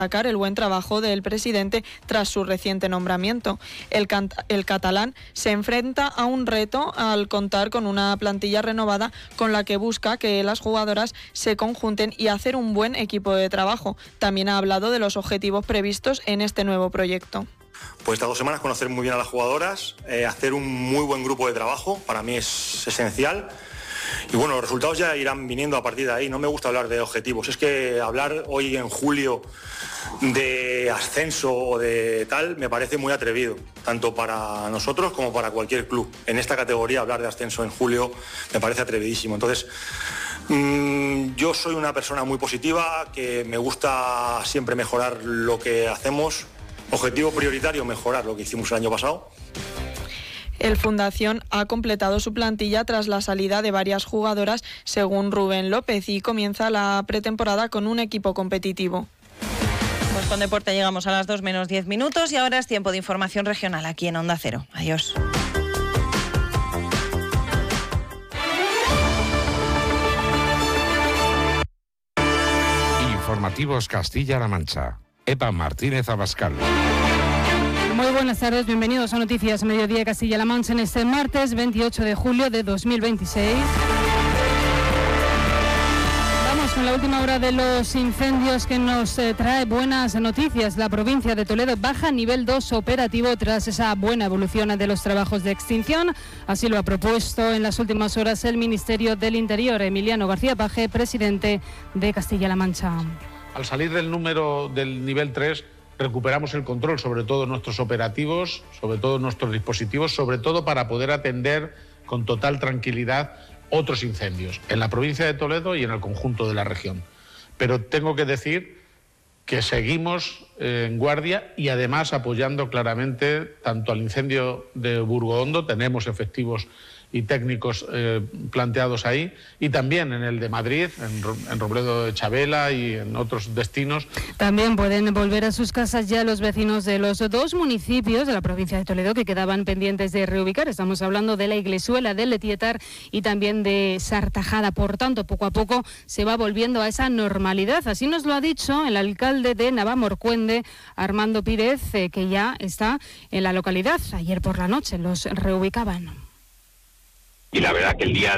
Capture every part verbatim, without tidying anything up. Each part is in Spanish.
destacar el buen trabajo del presidente tras su reciente nombramiento. El, el catalán se enfrenta a un reto al contar con una plantilla renovada con la que busca que las jugadoras se conjunten y hacer un buen equipo de trabajo. También ha hablado de los objetivos previstos en este nuevo proyecto. Pues estas dos semanas conocer muy bien a las jugadoras, eh, hacer un muy buen grupo de trabajo, para mí es esencial. Y bueno, los resultados ya irán viniendo a partir de ahí. No me gusta hablar de objetivos. Es que hablar hoy en julio de ascenso o de tal me parece muy atrevido, tanto para nosotros como para cualquier club. En esta categoría hablar de ascenso en julio me parece atrevidísimo. Entonces, mmm, yo soy una persona muy positiva, que me gusta siempre mejorar lo que hacemos. Objetivo prioritario, mejorar lo que hicimos el año pasado. El Fundación ha completado su plantilla tras la salida de varias jugadoras, según Rubén López, y comienza la pretemporada con un equipo competitivo. Pues con deporte llegamos a las dos menos diez minutos y ahora es tiempo de información regional aquí en Onda Cero. Adiós. Informativos Castilla-La Mancha. Epa Martínez Abascal. Muy buenas tardes, bienvenidos a Noticias Mediodía Castilla-La Mancha en este martes veintiocho de julio de dos mil veintiséis. Vamos con la última hora de los incendios que nos eh, trae buenas noticias. La provincia de Toledo baja a nivel dos operativo tras esa buena evolución de los trabajos de extinción. Así lo ha propuesto en las últimas horas el Ministerio del Interior. Emiliano García Paje, presidente de Castilla-La Mancha. Al salir del número del nivel tres, recuperamos el control sobre todos nuestros operativos, sobre todos nuestros dispositivos, sobre todo para poder atender con total tranquilidad otros incendios en la provincia de Toledo y en el conjunto de la región. Pero tengo que decir que seguimos eh, en guardia y además apoyando claramente tanto al incendio de Burgohondo, tenemos efectivos y técnicos eh, planteados ahí, y también en el de Madrid, en, en Robledo de Chabela y en otros destinos. También pueden volver a sus casas ya los vecinos de los dos municipios de la provincia de Toledo que quedaban pendientes de reubicar. Estamos hablando de la Iglesuela, de Letietar y también de Sartajada. Por tanto, poco a poco se va volviendo a esa normalidad. Así nos lo ha dicho el alcalde de Navamorcuende, Armando Pírez, eh, que ya está en la localidad. Ayer por la noche los reubicaban. Y la verdad que el día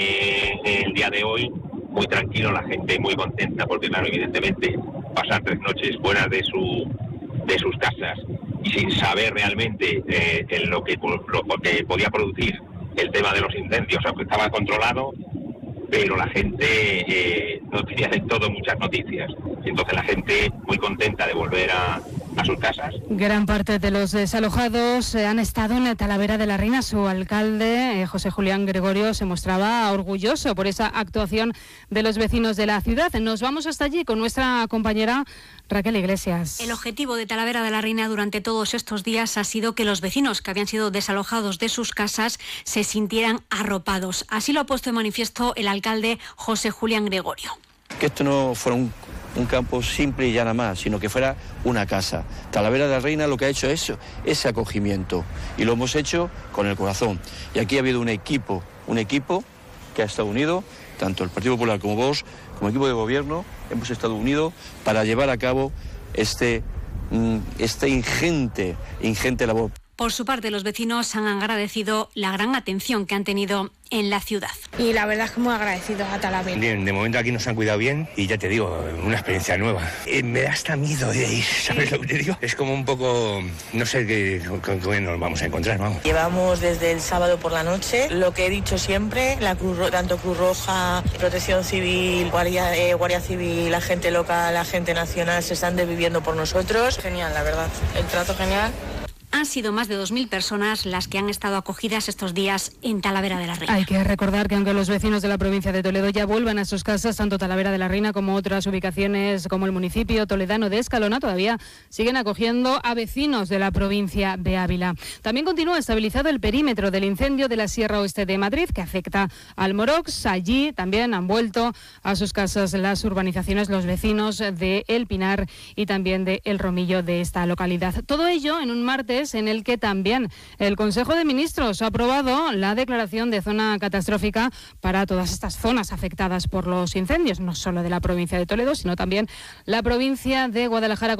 de el día de hoy muy tranquilo, la gente muy contenta porque claro, evidentemente pasar tres noches fuera de su de sus casas y sin saber realmente eh, en lo que lo que podía producir el tema de los incendios, aunque estaba controlado, pero la gente eh, no tenía de todo muchas noticias. Entonces la gente muy contenta de volver a, a sus casas. Gran parte de los desalojados eh, han estado en Talavera de la Reina. Su alcalde, eh, José Julián Gregorio, se mostraba orgulloso por esa actuación de los vecinos de la ciudad. Nos vamos hasta allí con nuestra compañera Raquel Iglesias. El objetivo de Talavera de la Reina durante todos estos días ha sido que los vecinos que habían sido desalojados de sus casas se sintieran arropados. Así lo ha puesto en manifiesto el alcalde José Julián Gregorio. Que esto no fuera un, un campo simple y ya nada más, sino que fuera una casa. Talavera de la Reina lo que ha hecho es eso, ese acogimiento, y lo hemos hecho con el corazón. Y aquí ha habido un equipo, un equipo que ha estado unido, tanto el Partido Popular como vos, como equipo de gobierno, hemos estado unidos para llevar a cabo este, este ingente, ingente labor. Por su parte, los vecinos han agradecido la gran atención que han tenido en la ciudad. Y la verdad es que muy agradecidos a Talavera. Bien, de momento aquí nos han cuidado bien y ya te digo, una experiencia nueva. Eh, me da hasta miedo de ir, ¿sabes lo que te digo? Es como un poco, no sé qué, con qué nos vamos a encontrar, vamos. Llevamos desde el sábado por la noche, lo que he dicho siempre, la Cruz, tanto Cruz Roja, Protección Civil, Guardia, eh, Guardia Civil, la gente local, la gente nacional se están desviviendo por nosotros. Genial, la verdad, el trato genial. Han sido más de dos mil personas las que han estado acogidas estos días en Talavera de la Reina. Hay que recordar que aunque los vecinos de la provincia de Toledo ya vuelvan a sus casas, tanto Talavera de la Reina como otras ubicaciones como el municipio toledano de Escalona todavía siguen acogiendo a vecinos de la provincia de Ávila. También continúa estabilizado el perímetro del incendio de la Sierra Oeste de Madrid que afecta al Morox. Allí también han vuelto a sus casas las urbanizaciones, los vecinos de El Pinar y también de El Romillo de esta localidad. Todo ello en un martes martes, en el que también el Consejo de Ministros ha aprobado la declaración de zona catastrófica para todas estas zonas afectadas por los incendios, no solo de la provincia de Toledo, sino también la provincia de Guadalajara.